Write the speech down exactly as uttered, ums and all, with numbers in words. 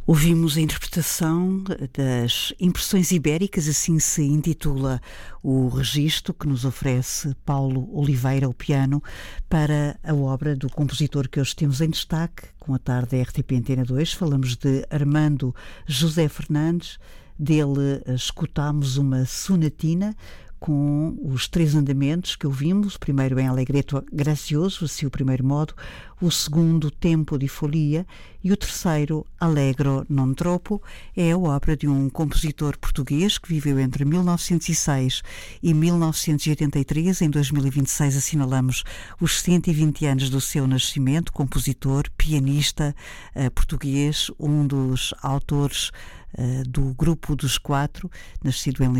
Ouvimos a interpretação das Impressões Ibéricas, assim se intitula o registro que nos oferece Paulo Oliveira, o piano, para a obra do compositor que hoje temos em destaque, com a tarde da R T P Antena dois. Falamos de Armando José Fernandes. Dele escutámos uma sonatina com os três andamentos que ouvimos, o primeiro em Allegretto gracioso, assim o primeiro modo, o segundo Tempo di Folia e o terceiro Allegro non troppo. É a obra de um compositor português que viveu entre mil novecentos e seis e mil novecentos e oitenta e três. Em dois mil e vinte e seis assinalamos os cento e vinte anos do seu nascimento. Compositor, pianista uh, português, um dos autores uh, do Grupo dos Quatro, nascido em